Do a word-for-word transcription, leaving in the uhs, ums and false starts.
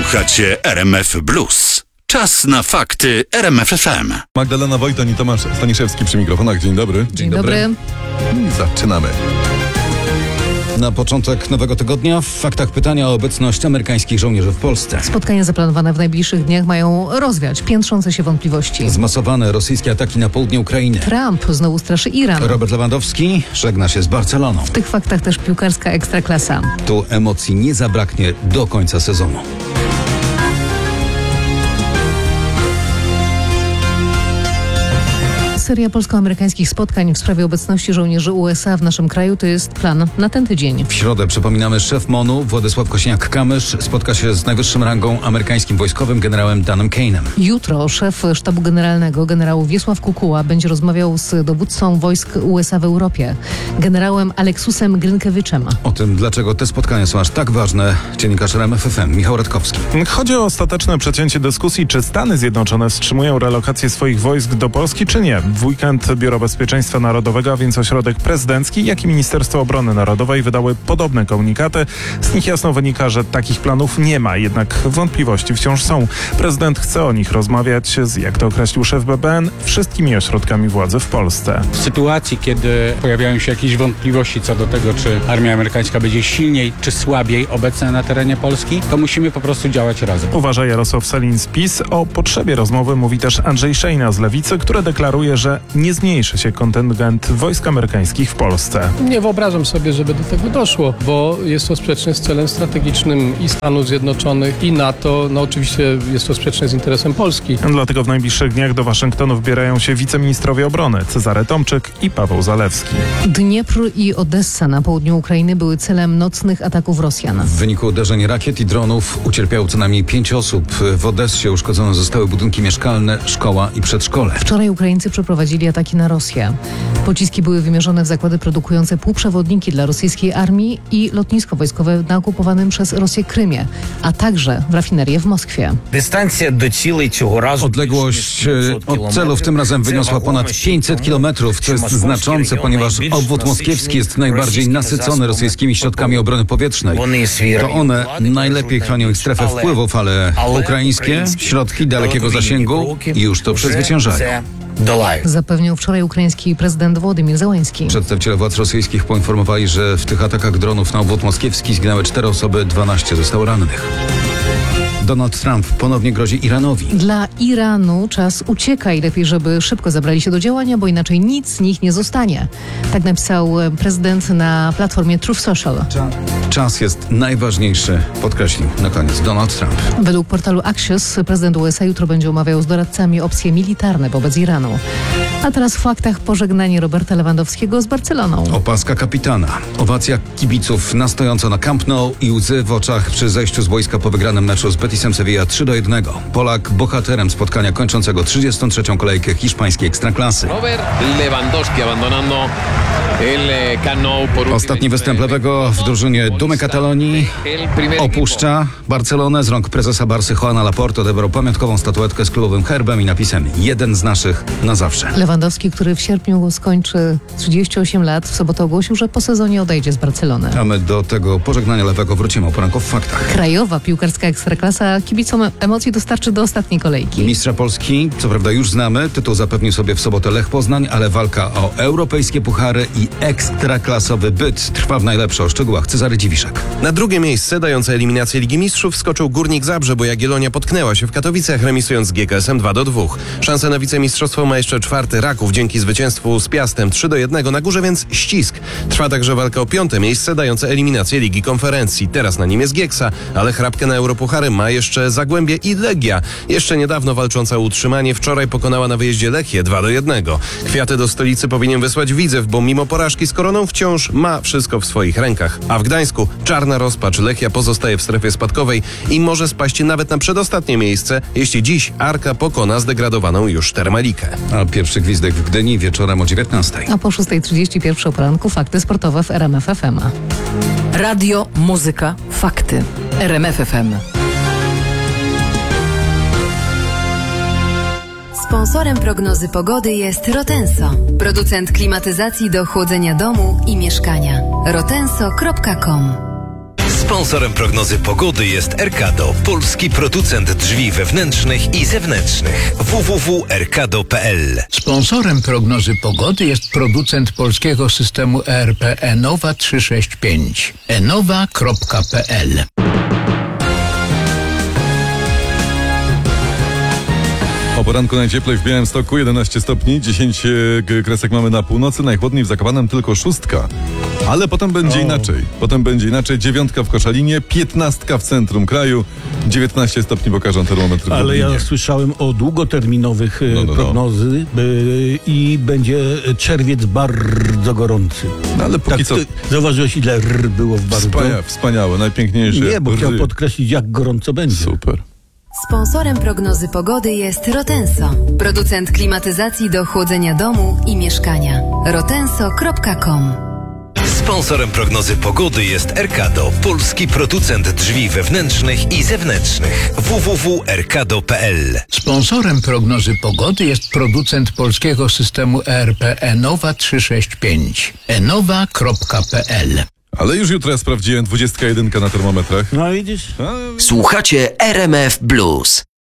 Słuchacie R M F Blues. Czas na fakty R M F F M. Magdalena Wojton i Tomasz Staniszewski przy mikrofonach. Dzień dobry. Dzień, Dzień dobry. dobry. I zaczynamy. Na początek nowego tygodnia w faktach pytania o obecność amerykańskich żołnierzy w Polsce. Spotkania zaplanowane w najbliższych dniach mają rozwiać piętrzące się wątpliwości. Zmasowane rosyjskie ataki na południe Ukrainy. Trump znowu straszy Iran. Robert Lewandowski żegna się z Barceloną. W tych faktach też piłkarska ekstraklasa. Tu emocji nie zabraknie do końca sezonu. Seria polsko-amerykańskich spotkań w sprawie obecności żołnierzy U S A w naszym kraju to jest plan na ten tydzień. W środę, przypominamy, szef MONU Władysław Kosiniak-Kamysz spotka się z najwyższym rangą amerykańskim wojskowym generałem Danem Kane'em. Jutro szef sztabu generalnego generał Wiesław Kukuła będzie rozmawiał z dowódcą wojsk U S A w Europie, generałem Aleksusem Grynkiewiczem. O tym, dlaczego te spotkania są aż tak ważne, dziennikarz R M F F M Michał Radkowski. Chodzi o ostateczne przecięcie dyskusji, czy Stany Zjednoczone wstrzymują relokację swoich wojsk do Polski, czy nie. W weekend Biuro Bezpieczeństwa Narodowego, a więc ośrodek prezydencki, jak i Ministerstwo Obrony Narodowej wydały podobne komunikaty. Z nich jasno wynika, że takich planów nie ma, jednak wątpliwości wciąż są. Prezydent chce o nich rozmawiać z, jak to określił szef B B N, wszystkimi ośrodkami władzy w Polsce. W sytuacji, kiedy pojawiają się jakieś wątpliwości co do tego, czy armia amerykańska będzie silniej czy słabiej obecna na terenie Polski, to musimy po prostu działać razem. Uważa Jarosław Sellin z PiS. O potrzebie rozmowy mówi też Andrzej Szejna z Lewicy, który deklaruje, że nie zmniejszy się kontyngent wojsk amerykańskich w Polsce. Nie wyobrażam sobie, żeby do tego doszło, bo jest to sprzeczne z celem strategicznym i Stanów Zjednoczonych, i NATO. No oczywiście jest to sprzeczne z interesem Polski. Dlatego w najbliższych dniach do Waszyngtonu wbierają się wiceministrowie obrony Cezary Tomczyk i Paweł Zalewski. Dniepr i Odessa na południu Ukrainy były celem nocnych ataków Rosjan. W wyniku uderzeń rakiet i dronów ucierpiało co najmniej pięć osób. W Odessie uszkodzone zostały budynki mieszkalne, szkoła i przedszkole. Wczoraj Ukraińcy przeprowadzili ataki na Rosję. Pociski były wymierzone w zakłady produkujące półprzewodniki dla rosyjskiej armii i lotnisko wojskowe na okupowanym przez Rosję Krymie, a także w rafinerię w Moskwie. Odległość od celów tym razem wyniosła ponad pięćset kilometrów, co jest znaczące, ponieważ obwód moskiewski jest najbardziej nasycony rosyjskimi środkami obrony powietrznej. To one najlepiej chronią ich strefę wpływów, ale ukraińskie środki dalekiego zasięgu już to przezwyciężają. Zapewnił wczoraj ukraiński prezydent Wołodymyr Zełański. Przedstawiciele władz rosyjskich poinformowali, że w tych atakach dronów na obwód moskiewski zginęły cztery osoby, dwanaście zostało rannych. Donald Trump ponownie grozi Iranowi. Dla Iranu czas ucieka i lepiej, żeby szybko zabrali się do działania, bo inaczej nic z nich nie zostanie. Tak napisał prezydent na platformie Truth Social. Czas jest najważniejszy, podkreślił na koniec Donald Trump. Według portalu Axios prezydent U S A jutro będzie omawiał z doradcami opcje militarne wobec Iranu. A teraz w faktach pożegnanie Roberta Lewandowskiego z Barceloną. Opaska kapitana, owacja kibiców na stojąco na Camp Nou i łzy w oczach przy zejściu z boiska po wygranym meczu z Betisem Sevilla trzy do jednego. Polak bohaterem spotkania kończącego trzydziestą trzecią kolejkę hiszpańskiej ekstraklasy. Robert Lewandowski abandonando el Camp Nou por Ostatni występ lewego w drużynie Dumy Katalonii opuszcza Barcelonę. Z rąk prezesa Barsy Joana Laporte odebrał pamiątkową statuetkę z klubowym herbem i napisem jeden z naszych na zawsze. Lewandowski, który w sierpniu skończy trzydzieści osiem lat, w sobotę ogłosił, że po sezonie odejdzie z Barcelony. A my do tego pożegnania lewego wrócimy o poranku w faktach. Krajowa piłkarska ekstraklasa kibicom emocji dostarczy do ostatniej kolejki. Mistrza Polski, co prawda już znamy, tytuł zapewnił sobie w sobotę Lech Poznań, ale walka o europejskie puchary i ekstraklasowy byt trwa w najlepsze. O szczegółach Cezary Dziwiszek. Na drugie miejsce dające eliminację Ligi Mistrzów skoczył Górnik Zabrze, bo Jagiellonia potknęła się w Katowicach, remisując z G K S em dwa do dwóch. Szansę na wicemistrzostwo ma jeszcze czwarty Raków dzięki zwycięstwu z Piastem trzy do jednego na górze, więc ścisk. Trwa także walka o piąte miejsce dające eliminację Ligi Konferencji. Teraz na nim jest Gieksa, ale chrapkę na europuchary ma jeszcze Zagłębie i Legia. Jeszcze niedawno walcząca o utrzymanie wczoraj pokonała na wyjeździe Lechię dwa do jednego. Kwiaty do stolicy powinien wysłać Widzew, bo mimo porażki z Koroną wciąż ma wszystko w swoich rękach. A w Gdańsku czarna rozpacz. Lechia pozostaje w strefie spadkowej i może spaść nawet na przedostatnie miejsce, jeśli dziś Arka pokona zdegradowaną już Termalikę. A pierwszy gwizdek w Gdyni wieczorem o dziewiętnastej. A po szóstej trzydzieści pierwszej o poranku fakty sportowe w R M F F M. Radio, muzyka, fakty. R M F F M. Sponsorem prognozy pogody jest Rotenso, producent klimatyzacji do chłodzenia domu i mieszkania. rotenso kropka com Sponsorem prognozy pogody jest Erkado, polski producent drzwi wewnętrznych i zewnętrznych. w w w kropka erkado kropka p l. Sponsorem prognozy pogody jest producent polskiego systemu E R P Enowa trzysta sześćdziesiąt pięć. enowa kropka p l. O poranku najcieplej w Białymstoku, jedenaście stopni, dziesięć kresek mamy na północy, najchłodniej w Zakopanem tylko szóstka. Ale potem będzie O. inaczej. Potem będzie inaczej. Dziewiątka w Koszalinie, piętnastka w centrum kraju, dziewiętnaście stopni pokażą termometry w Ale Lublinie. ja słyszałem o długoterminowych No, no, no. prognozy y, i będzie czerwiec bardzo gorący. No ale póki tak, co... ty zauważyłeś, ile r było w bardzo? Wspania, wspaniałe, najpiękniejsze. Nie, bo ry. chciałem podkreślić, jak gorąco będzie. Super. Sponsorem prognozy pogody jest Rotenso, producent klimatyzacji do chłodzenia domu i mieszkania. rotenso kropka com. Sponsorem prognozy pogody jest Erkado, polski producent drzwi wewnętrznych i zewnętrznych. w w w kropka erkado kropka p l. Sponsorem prognozy pogody jest producent polskiego systemu E R P Enowa trzysta sześćdziesiąt pięć. enowa kropka p l. Ale już jutro ja sprawdziłem dwudziestka jeden na termometrach. No widzisz? A, Słuchacie R M F Blues.